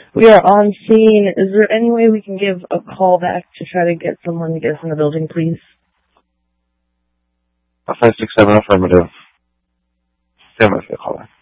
We are on scene. Is there any way we can give a call back to try to get someone to get us in the building, please? 567 affirmative. Stand by for the call back.